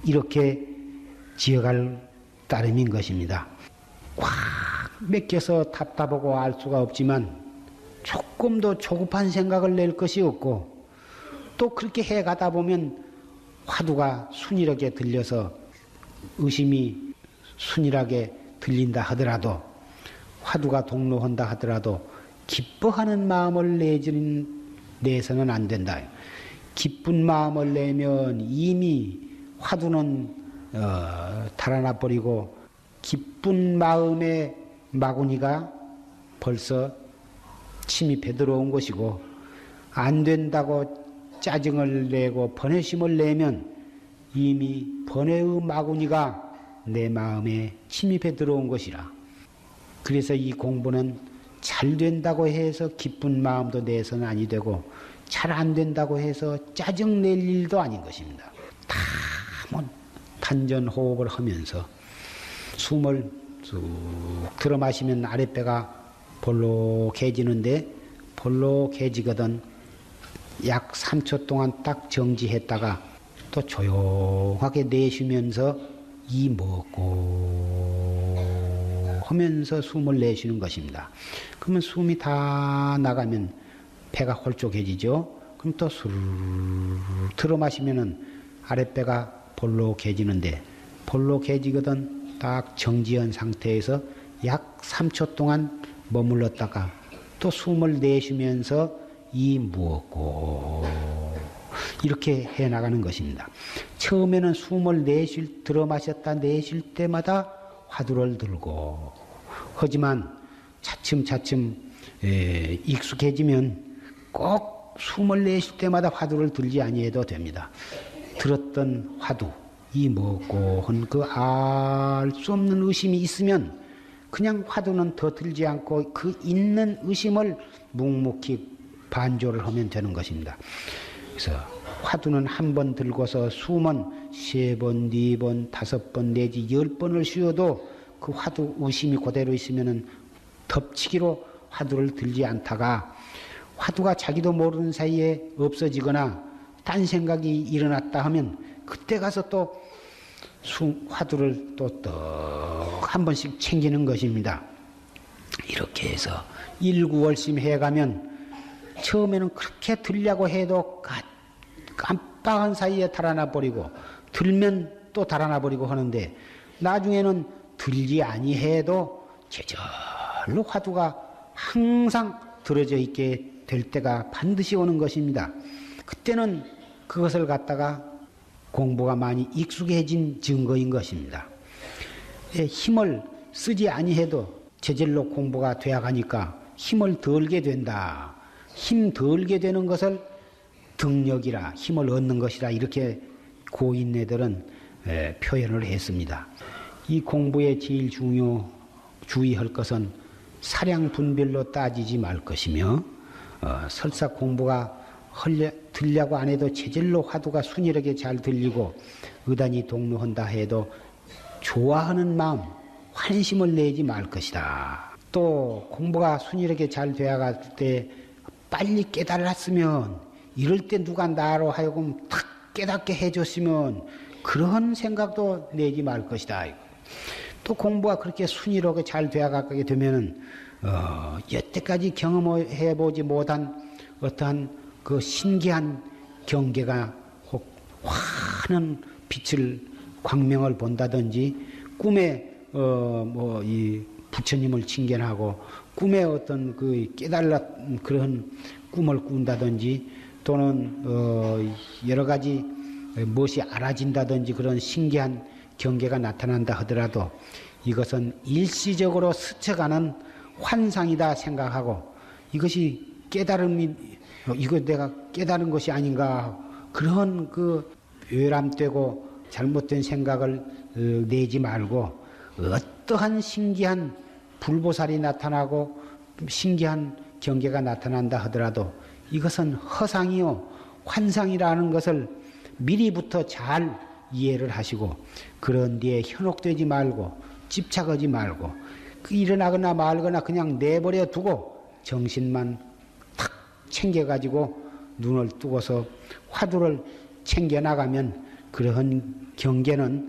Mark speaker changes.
Speaker 1: 이렇게 지어갈 따름인 것입니다. 꽉 맥혀서 답답하고 알 수가 없지만 조금도 조급한 생각을 낼 것이 없고 또 그렇게 해가다 보면 화두가 순이하게 들려서 의심이 순이하게 들린다 하더라도 화두가 동로한다 하더라도 기뻐하는 마음을 내서는 안 된다. 기쁜 마음을 내면 이미 화두는 달아나 버리고 기쁜 마음의 마구니가 벌써 침입해 들어온 것이고 안 된다고 짜증을 내고 번외심을 내면 이미 번외의 마구니가 내 마음에 침입해 들어온 것이라. 그래서 이 공부는 잘 된다고 해서 기쁜 마음도 내서는 아니 되고 잘 안 된다고 해서 짜증 낼 일도 아닌 것입니다. 다 단전 호흡을 하면서 숨을 쭉 들어 마시면 아랫배가 볼록해지는데 볼록해지거든 약 3초 동안 딱 정지했다가 또 조용하게 내쉬면서 이 먹고 하면서 숨을 내쉬는 것입니다. 그러면 숨이 다 나가면 배가 홀쭉해지죠. 그럼 또 술 들어 마시면은 아랫배가 볼록해지는데 볼록해지거든 딱 정지한 상태에서 약 3초 동안 머물렀다가 또 숨을 내쉬면서 이 무엇고 이렇게 해나가는 것입니다. 처음에는 숨을 들어 마셨다 내쉴 때마다 화두를 들고 하지만 차츰차츰 익숙해지면 꼭 숨을 내쉴 때마다 화두를 들지 아니해도 됩니다. 들었던 화두 이 뭐고 한 그 알 수 없는 의심이 있으면 그냥 화두는 더 들지 않고 그 있는 의심을 묵묵히 반조를 하면 되는 것입니다. 그래서 화두는 한 번 들고서 숨은 3번, 4번, 5번 내지 10번을 쉬어도 그 화두 의심이 그대로 있으면은 덮치기로 화두를 들지 않다가 화두가 자기도 모르는 사이에 없어지거나 딴 생각이 일어났다 하면 그때 가서 또 화두를 또 한 번씩 챙기는 것입니다. 이렇게 해서 일구월심 해가면 처음에는 그렇게 들려고 해도 깜빡한 사이에 달아나 버리고 들면 또 달아나 버리고 하는데 나중에는 들지 아니해도 제절로 화두가 항상 들어져 있게 될 때가 반드시 오는 것입니다. 그때는 그것을 갖다가 공부가 많이 익숙해진 증거인 것입니다. 힘을 쓰지 아니해도 제절로 공부가 되어가니까 힘을 덜게 된다. 힘 덜게 되는 것을 등력이라 힘을 얻는 것이라 이렇게 고인네들은 표현을 했습니다. 이 공부에 제일 주의할 것은 사량 분별로 따지지 말 것이며 설사 공부가 들려고 안 해도 제절로 화두가 순이하게 잘 들리고 의단이 동로한다 해도 좋아하는 마음, 환심을 내지 말 것이다. 또 공부가 순이하게 잘 되어갈 때 빨리 깨달았으면 이럴 때 누가 나로 하여금 탁 깨닫게 해줬으면 그런 생각도 내지 말 것이다. 또 공부가 그렇게 순이하게 잘 되어가게 되면은 여태까지 경험해보지 못한 어떠한 그 신기한 경계가 혹 환한 빛을 광명을 본다든지 꿈에 이 부처님을 칭견하고 꿈에 어떤 그 깨달은 그런 꿈을 꾼다든지 또는 여러 가지 무엇이 알아진다든지 그런 신기한 경계가 나타난다 하더라도 이것은 일시적으로 스쳐가는 환상이다 생각하고 이것이 깨달음이 이거 내가 깨달은 것이 아닌가 그런 그 외람되고 잘못된 생각을 내지 말고 어떠한 신기한 불보살이 나타나고 신기한 경계가 나타난다 하더라도 이것은 허상이요 환상이라는 것을 미리부터 잘 이해를 하시고 그런 뒤에 현혹되지 말고 집착하지 말고 일어나거나 말거나 그냥 내버려 두고 정신만 탁 챙겨가지고 눈을 뜨고서 화두를 챙겨나가면 그러한 경계는